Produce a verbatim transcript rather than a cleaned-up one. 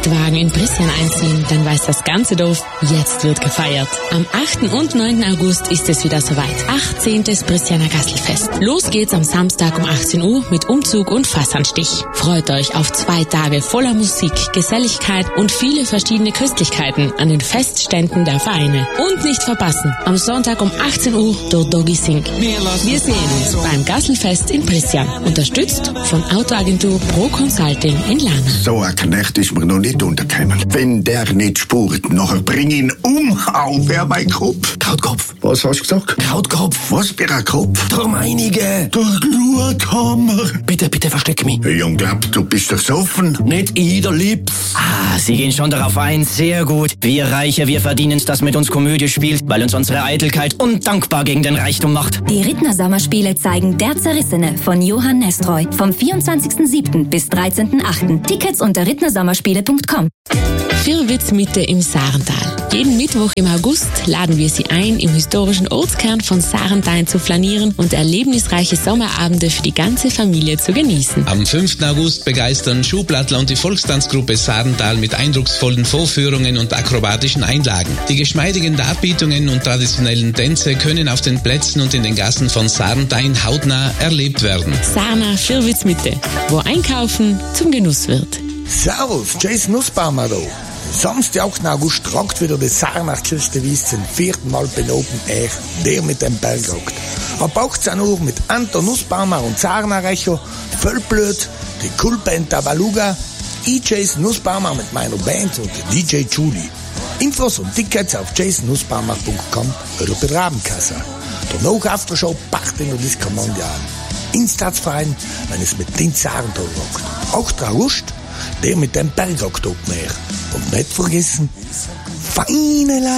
Festwagen in Prissian einziehen, dann weiß das ganze Dorf, jetzt wird gefeiert. Am achten und neunten August ist es wieder soweit. achtzehntes Prissianer Gastelfest. Los geht's am Samstag um achtzehn Uhr mit Umzug und Fassanstich. Freut euch auf zwei Tage voller Musik, Geselligkeit und viele verschiedene Köstlichkeiten an den Festständen der Vereine. Und nicht verpassen, am Sonntag um achtzehn Uhr der Doggy Sing. Wir sehen uns beim Gastelfest in Prissian. Unterstützt von Autoagentur Pro Consulting in Lana. So ein Knecht ist mir noch nicht untergekommen. Wenn der nicht spurt, nachher bring ihn um. Au, wer mein Kopf. Krautkopf. Was hast du gesagt? Krautkopf. Was für ein Kopf? Der meinige. Der Gluthammer. Bitte, bitte versteck mich. Hey, Jung, glaub, du bist doch offen. Nicht jeder liebt's. Ah, Sie gehen schon darauf ein. Sehr gut. Wir Reiche, wir verdienen's, das mit uns Komödie spielt, weil uns unsere Eitelkeit undankbar gegen den Reichtum macht. Die Rittner Sommerspiele zeigen Der Zerrissene von Johann Nestroy vom vierundzwanzigsten siebten bis dreizehnten achten Tickets unter rittnersommerspiele punkt com. Firwitz-Mitte im Sarental. Jeden Mittwoch im August laden wir Sie ein, im historischen Ortskern von Sarental zu flanieren und erlebnisreiche Sommerabende für die ganze Familie zu genießen. Am fünften August begeistern Schuhplattler und die Volkstanzgruppe Sarental mit eindrucksvollen Vorführungen und akrobatischen Einlagen. Die geschmeidigen Darbietungen und traditionellen Tänze können auf den Plätzen und in den Gassen von Sarental hautnah erlebt werden. Sarna Firwitz-Mitte, wo Einkaufen zum Genuss wird. Servus, Jason Nussbaumer da. Samstag, achten August, tragt wieder die Sarnach Kirchdewies zum vierten Mal benoten Eich, der mit dem Berg rockt. Ab achtzehn Uhr mit Anton Nussbaumer und Sarnarecho, Völlblöd, die Coolband Tavaluga, ich Jason Nussbaumer mit meiner Band und der D J Julie. Infos und Tickets auf jason nussbaumer punkt com oder bei der Abendkasse. Danach Aftershow pacht in der Disco Mondial. Instatsverein, wenn es mit den Sarental rockt. achten August, der mit dem Bergoktob mehr. Und nicht vergessen, feine